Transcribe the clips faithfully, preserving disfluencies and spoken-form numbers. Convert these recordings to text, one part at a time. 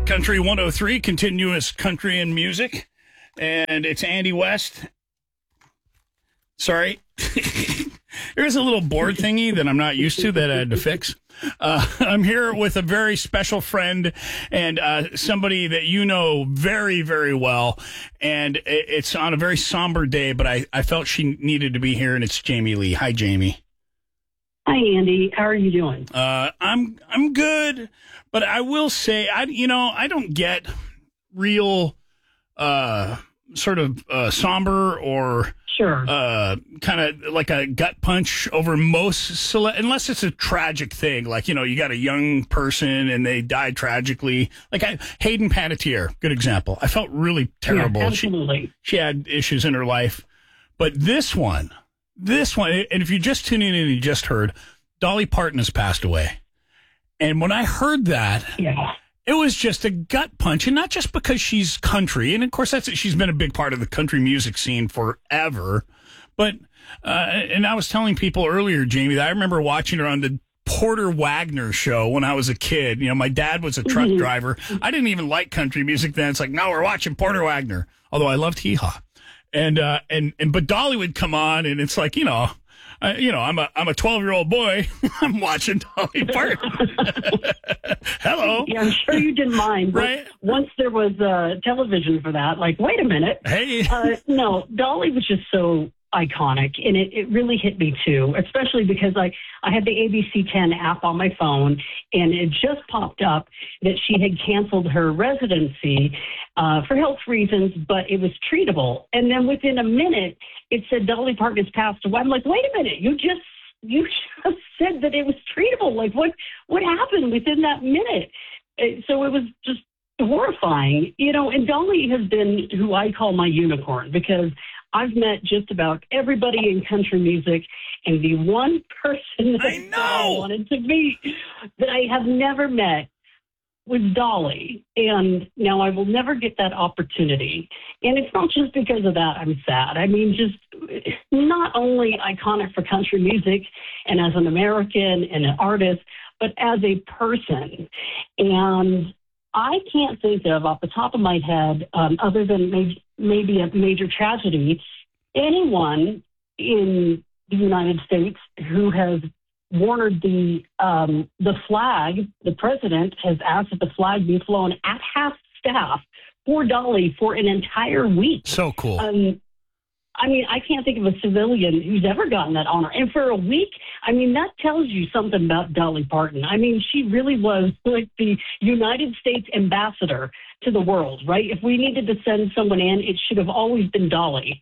Country one oh three, continuous country and music. And it's Andy West. Sorry. There's a little board thingy that I'm not used to that I had to fix. Uh, I'm here with a very special friend and uh, somebody that you know very, very well. And it's on a very somber day, but I, I felt she needed to be here, and it's Jamie Lee. Hi, Jamie. Hi, Andy. How are you doing? Uh, I'm I'm good, but I will say, I you know, I don't get real uh, sort of uh, somber or sure uh, kind of like a gut punch over most cele- unless it's a tragic thing, like, you know, you got a young person and they died tragically. Like I, Hayden Panettiere, good example. I felt really terrible. Yeah, absolutely. She, she had issues in her life, but this one. This one, and if you're just tuning in and you just heard, Dolly Parton has passed away. And when I heard that, yeah. it was just a gut punch. And not just because she's country. And, of course, that's she's been a big part of the country music scene forever. But, uh, and I was telling people earlier, Jamie, that I remember watching her on the Porter Wagner show when I was a kid. You know, my dad was a truck Mm-hmm. driver. I didn't even like country music then. It's like, no, we're watching Porter Wagner. Although I loved Hee Haw. And, uh, and, and, but Dolly would come on, and it's like, you know, uh, you know, I'm a, I'm a twelve year old boy. I'm watching Dolly Parton. Hello. Yeah, I'm sure you didn't mind. But right. Once there was uh, television for that, like, wait a minute. Hey. uh, no, Dolly was just so iconic, and it, it really hit me too, especially because I, I had the A B C ten app on my phone, and it just popped up that she had canceled her residency uh, for health reasons, but it was treatable. And then within a minute, it said Dolly Parton has passed away. I'm like, wait a minute, you just you just said that it was treatable. Like, what what happened within that minute? Uh, So it was just horrifying, you know. And Dolly has been who I call my unicorn, because I've met just about everybody in country music, and the one person that I know. I wanted to meet that I have never met was Dolly. And now I will never get that opportunity. And it's not just because of that I'm sad. I mean, just not only iconic for country music and as an American and an artist, but as a person. And I can't think of, off the top of my head, um, other than maybe, maybe a major tragedy, anyone in the United States who has worn the um, the flag. The president has asked that the flag be flown at half staff for Dolly for an entire week. So cool. Um, I mean, I can't think of a civilian who's ever gotten that honor. And for a week, I mean, that tells you something about Dolly Parton. I mean, she really was like the United States ambassador to the world, right? If we needed to send someone in, it should have always been Dolly.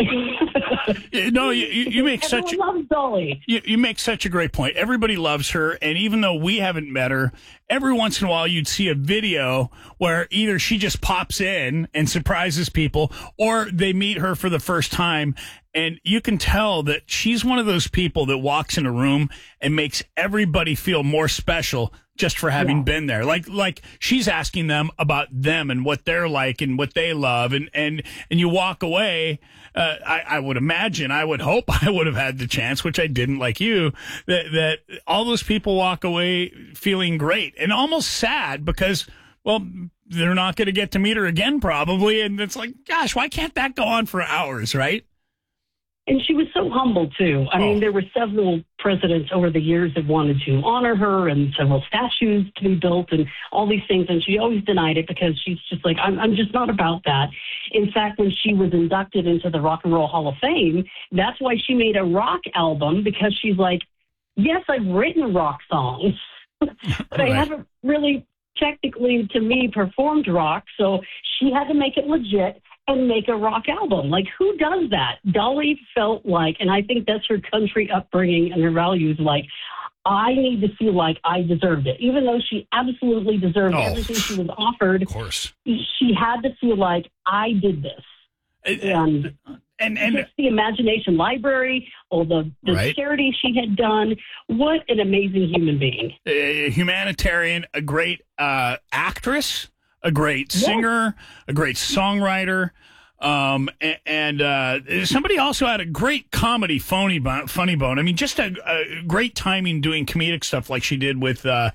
No, you, you, you make Everyone such loves Dolly. you, you make such a great point. Everybody loves her, and even though we haven't met her, every once in a while you'd see a video where either she just pops in and surprises people, or they meet her for the first time, and you can tell that she's one of those people that walks in a room and makes everybody feel more special just for having Yeah. been there. Like, like she's asking them about them and what they're like and what they love. And, and, and you walk away. Uh, I, I would imagine, I would hope I would have had the chance, which I didn't, like you, that, that all those people walk away feeling great and almost sad because, well, they're not going to get to meet her again probably. And it's like, gosh, why can't that go on for hours? Right. And she was so humble, too. I Oh. mean, there were several presidents over the years that wanted to honor her and several statues to be built and all these things. And she always denied it because she's just like, I'm, I'm just not about that. In fact, when she was inducted into the Rock and Roll Hall of Fame, that's why she made a rock album, because she's like, yes, I've written rock songs, but Right. I haven't really technically, to me, performed rock. So she had to make it legit and make a rock album. Like, who does that? Dolly felt like, and I think that's her country upbringing and her values, like, I need to feel like I deserved it. Even though she absolutely deserved Oh, everything she was offered, Of course. she had to feel like, I did this. And And, and, just the Imagination Library, all the, the Right. charity she had done. What an amazing human being. a humanitarian, a great uh, actress, a great Yes. singer, a great songwriter. Um, a- and uh, somebody also had a great comedy phony bone, funny bone. I mean, just a, a great timing doing comedic stuff like she did with uh,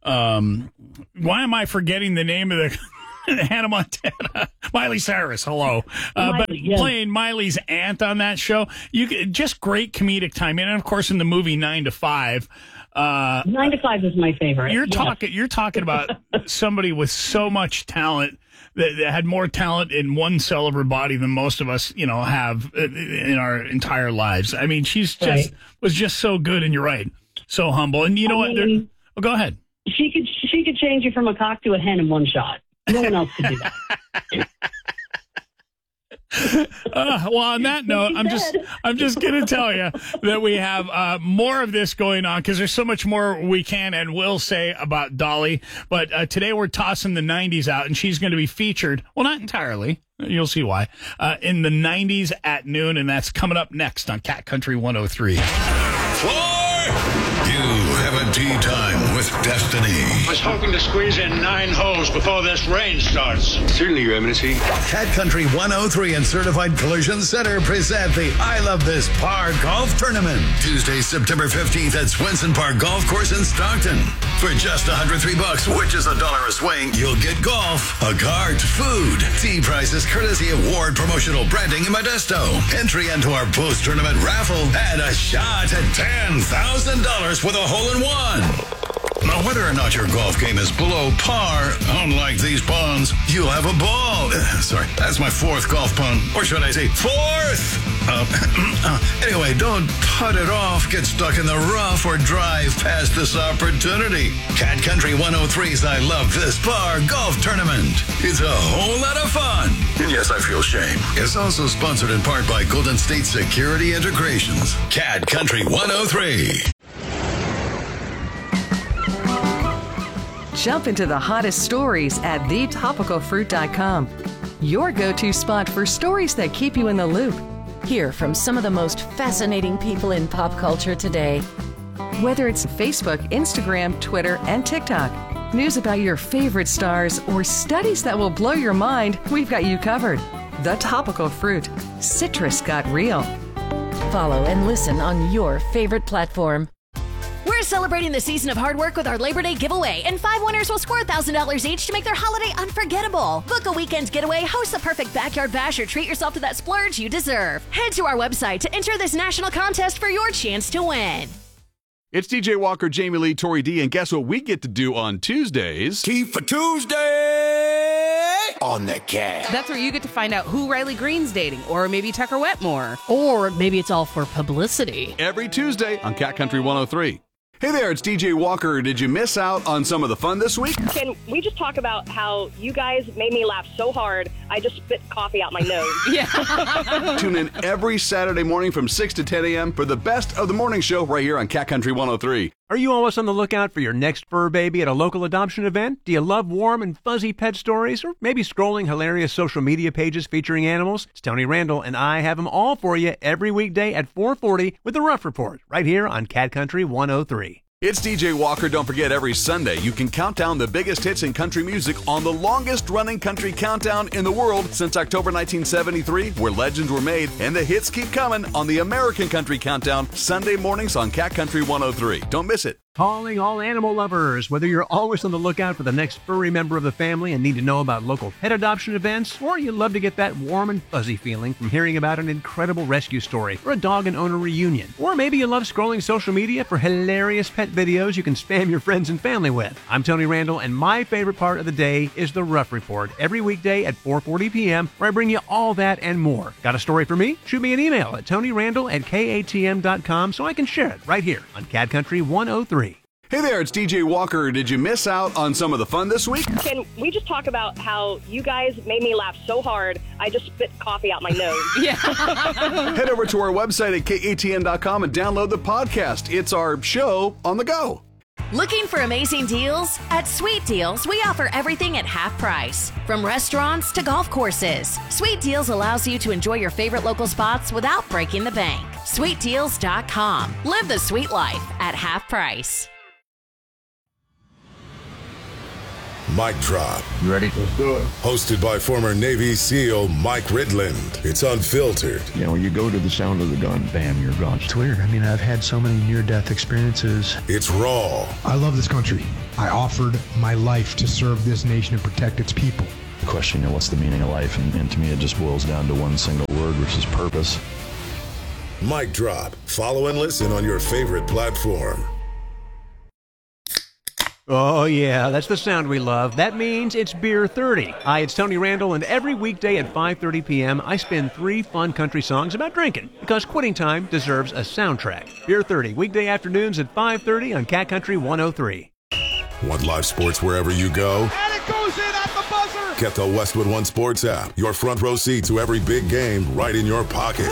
um, why am I forgetting the name of the Hannah Montana? Miley Cyrus, hello. Uh, Miley, but yes. playing Miley's aunt on that show, you could- just great comedic timing. And of course, in the movie Nine to Five, uh, Nine to Five is my favorite. you're Yes. talking you're talking about somebody with so much talent that, that had more talent in one cell of her body than most of us, you know, have in our entire lives. I mean, she's just Right. was just so good, and you're right, so humble. And you know I what? They're- mean, oh, go ahead. She could she could change you from a cock to a hen in one shot. No one else could do that. Uh, well, on that note, I'm just I'm just going to tell you that we have uh, more of this going on because there's so much more we can and will say about Dolly. But uh, today we're tossing the nineties out, and she's going to be featured. Well, not entirely. You'll see why. Uh, in the nineties at noon, and that's coming up next on Cat Country one oh three. Floor! You have a tea time with Destiny. I was hoping to squeeze in nine holes before this rain starts. Certainly, Your Eminency. Cat Country one oh three and Certified Collision Center present the I Love This Par Golf Tournament. Tuesday, September fifteenth at Swenson Park Golf Course in Stockton. For just one hundred three bucks, which is a dollar a swing, you'll get golf, a cart, food, tea prices, courtesy of Ward Promotional Branding in Modesto. Entry into our post-tournament raffle and a shot at ten thousand dollars with a hole-in-one. Now, whether or not your golf game is below par, unlike these ponds, you'll have a ball. Uh, sorry, that's my fourth golf pun. Or should I say fourth? Uh, uh, anyway, don't putt it off, get stuck in the rough, or drive past this opportunity. Cat Country one oh three's I Love This Par Golf Tournament. It's a whole lot of fun. And yes, I feel shame. It's also sponsored in part by Golden State Security Integrations. Cat Country one oh three. Jump into the hottest stories at the topical fruit dot com. Your go-to spot for stories that keep you in the loop. Hear from some of the most fascinating people in pop culture today. Whether it's Facebook, Instagram, Twitter, and TikTok, news about your favorite stars, or studies that will blow your mind, we've got you covered. The Topical Fruit. Citrus got real. Follow and listen on your favorite platform. We're celebrating the season of hard work with our Labor Day giveaway, and five winners will score one thousand dollars each to make their holiday unforgettable. Book a weekend getaway, host the perfect backyard bash, or treat yourself to that splurge you deserve. Head to our website to enter this national contest for your chance to win. It's D J Walker, Jamie Lee, Tori D, and guess what we get to do on Tuesdays? Tea for Tuesday on the Cat. That's where you get to find out who Riley Green's dating, or maybe Tucker Wetmore. Or maybe it's all for publicity. Every Tuesday on Cat Country one oh three. Hey there, it's D J Walker. Did you miss out on some of the fun this week? Can we just talk about how you guys made me laugh so hard, I just spit coffee out my nose? Yeah. Tune in every Saturday morning from six to ten a.m. for the best of the morning show right here on Cat Country one oh three. Are you always on the lookout for your next fur baby at a local adoption event? Do you love warm and fuzzy pet stories? Or maybe scrolling hilarious social media pages featuring animals? It's Tony Randall, and I have them all for you every weekday at four forty with The Rough Report, right here on Cat Country one oh three. It's D J Walker. Don't forget, every Sunday you can count down the biggest hits in country music on the longest-running country countdown in the world since October nineteen seventy-three, where legends were made, and the hits keep coming on the American Country Countdown, Sunday mornings on Cat Country one oh three. Don't miss it. Calling all animal lovers. Whether you're always on the lookout for the next furry member of the family and need to know about local pet adoption events, or you love to get that warm and fuzzy feeling from hearing about an incredible rescue story or a dog and owner reunion, or maybe you love scrolling social media for hilarious pet videos you can spam your friends and family with. I'm Tony Randall, and my favorite part of the day is The Rough Report, every weekday at four forty p.m., where I bring you all that and more. Got a story for me? Shoot me an email at tonyrandall at k a t m dot com so I can share it right here on Cat Country one oh three. Hey there, it's D J Walker. Did you miss out on some of the fun this week? Can we just talk about how you guys made me laugh so hard, I just spit coffee out my nose? Yeah. Head over to our website at k a t n dot com and download the podcast. It's our show on the go. Looking for amazing deals? At Sweet Deals, we offer everything at half price. From restaurants to golf courses, Sweet Deals allows you to enjoy your favorite local spots without breaking the bank. sweet deals dot com. Live the sweet life at half price. Mic Drop. You ready? Let's do it. Hosted by former Navy SEAL Mike Ridland. It's unfiltered. You know, you go to the sound of the gun, bam, you're gone. It's weird. I mean, I've had so many near-death experiences. It's raw. I love this country. I offered my life to serve this nation and protect its people. The question, you know, what's the meaning of life? And, and to me, it just boils down to one single word, which is purpose. Mic Drop. Follow and listen on your favorite platform. Oh, yeah, that's the sound we love. That means it's Beer thirty. Hi, it's Tony Randall, and every weekday at five thirty p.m., I spin three fun country songs about drinking, because quitting time deserves a soundtrack. Beer thirty, weekday afternoons at five thirty on Cat Country one oh three. Want live sports wherever you go? And it goes in at the buzzer! Get the Westwood One Sports app. Your front row seat to every big game right in your pocket.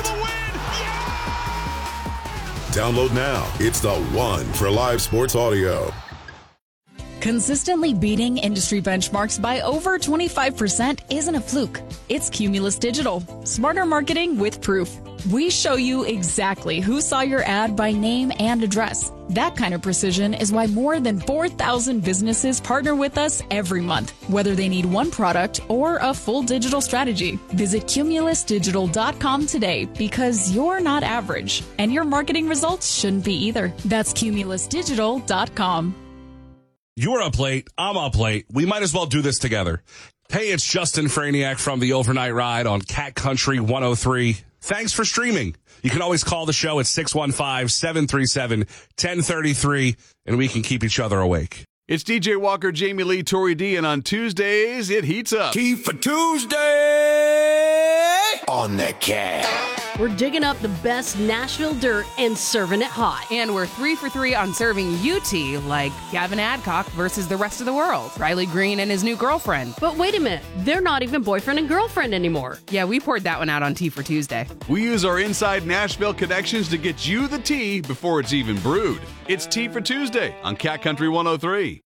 Download now. It's the one for live sports audio. Consistently beating industry benchmarks by over twenty-five percent isn't a fluke. It's Cumulus Digital. Smarter marketing with proof. We show you exactly who saw your ad by name and address. That kind of precision is why more than four thousand businesses partner with us every month, whether they need one product or a full digital strategy. Visit cumulus digital dot com today, because you're not average, and your marketing results shouldn't be either. That's cumulus digital dot com. You're up late. I'm up late. We might as well do this together. Hey, it's Justin Franiak from the Overnight Ride on Cat Country one oh three. Thanks for streaming. You can always call the show at six one five, seven three seven, one zero three three, and we can keep each other awake. It's D J Walker, Jamie Lee, Tori D, and on Tuesdays, it heats up. Key for Tuesday on the Cat. We're digging up the best Nashville dirt and serving it hot. And we're three for three on serving U T, like Gavin Adcock versus the rest of the world, Riley Green and his new girlfriend. But wait a minute, they're not even boyfriend and girlfriend anymore. Yeah, we poured that one out on Tea for Tuesday. We use our inside Nashville connections to get you the tea before it's even brewed. It's Tea for Tuesday on Cat Country one oh three.